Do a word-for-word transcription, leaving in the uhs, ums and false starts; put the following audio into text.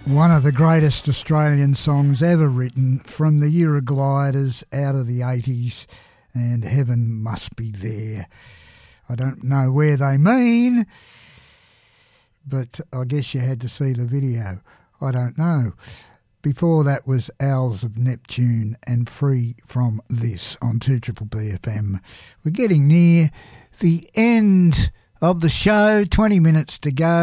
One of the greatest Australian songs ever written from the Eurogliders out of the eighties, and Heaven Must Be There. I don't know where they mean, but I guess you had to see the video. I don't know. Before that was Owls of Neptune and Free From This on two Triple B F M. We're getting near the end of the show, twenty minutes to go.